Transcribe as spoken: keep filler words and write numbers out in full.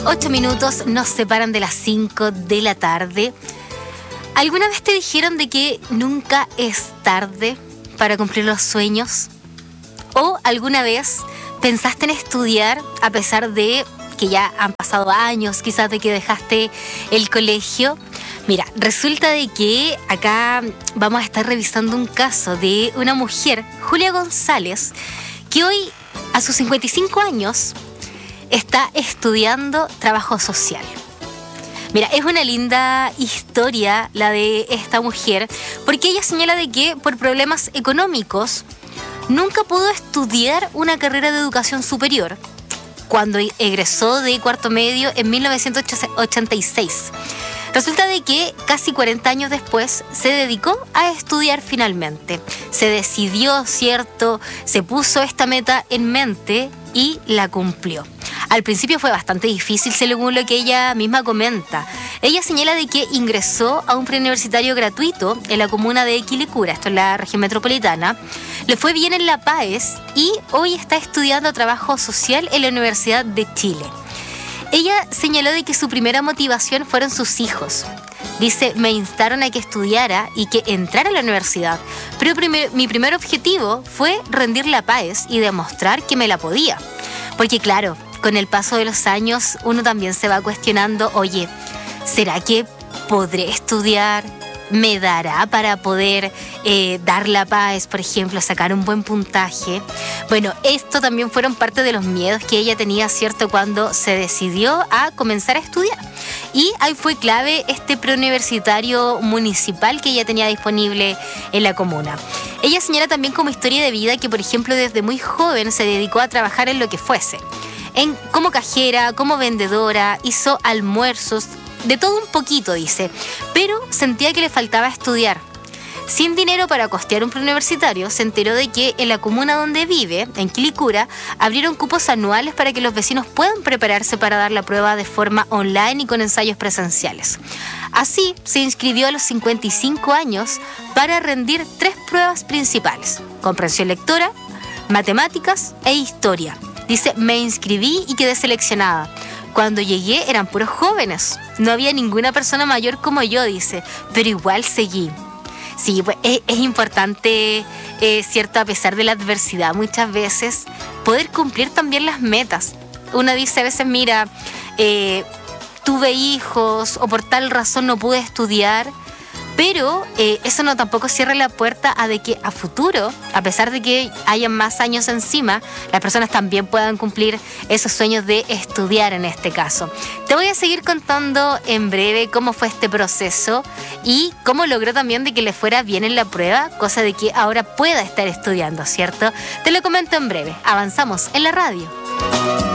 Ocho minutos nos separan de las cinco de la tarde. ¿Alguna vez te dijeron de que nunca es tarde para cumplir los sueños? ¿O alguna vez pensaste en estudiar a pesar de que ya han pasado años, quizás de que dejaste el colegio? Mira, resulta de que acá vamos a estar revisando un caso de una mujer, Julia González, que hoy, a sus cincuenta y cinco años, está estudiando trabajo social. Mira, es una linda historia la de esta mujer, porque ella señala de que por problemas económicos nunca pudo estudiar una carrera de educación superior cuando egresó de cuarto medio en mil novecientos ochenta y seis. Resulta de que casi cuarenta años después se dedicó a estudiar finalmente. Se decidió, ¿cierto? Se puso esta meta en mente y la cumplió. Al principio fue bastante difícil, según lo que ella misma comenta. Ella señala de que ingresó a un preuniversitario gratuito en la comuna de Quilicura, esto es la región metropolitana. Le fue bien en La Paz y hoy está estudiando trabajo social en la Universidad de Chile. Ella señaló de que su primera motivación fueron sus hijos. Dice, me instaron a que estudiara y que entrara a la universidad, pero primer, mi primer objetivo fue rendir La Paz y demostrar que me la podía. Porque claro, con el paso de los años uno también se va cuestionando, oye, ¿será que podré estudiar? ¿Me dará para poder eh, dar La Paz, por ejemplo, sacar un buen puntaje? Bueno, esto también fueron parte de los miedos que ella tenía, ¿cierto?, cuando se decidió a comenzar a estudiar. Y ahí fue clave este preuniversitario municipal que ella tenía disponible en la comuna. Ella señala también como historia de vida que, por ejemplo, desde muy joven se dedicó a trabajar en lo que fuese. En, como cajera, como vendedora, hizo almuerzos, de todo un poquito, dice, pero sentía que le faltaba estudiar. Sin dinero para costear un preuniversitario, se enteró de que en la comuna donde vive, en Quilicura, abrieron cupos anuales para que los vecinos puedan prepararse para dar la prueba de forma online y con ensayos presenciales. Así, se inscribió a los cincuenta y cinco años para rendir tres pruebas principales: comprensión lectora, matemáticas e historia. Dice, me inscribí y quedé seleccionada. Cuando llegué eran puros jóvenes. No había ninguna persona mayor como yo, dice, pero igual seguí. Sí, pues es, es importante, eh, cierto, a pesar de la adversidad, muchas veces poder cumplir también las metas. Uno dice a veces, mira, eh, tuve hijos o por tal razón no pude estudiar, pero eh, eso no tampoco cierra la puerta a de que a futuro, a pesar de que hayan más años encima, las personas también puedan cumplir esos sueños de estudiar en este caso. Te voy a seguir contando en breve cómo fue este proceso y cómo logró también de que le fuera bien en la prueba, cosa de que ahora pueda estar estudiando, ¿cierto? Te lo comento en breve. Avanzamos en la radio.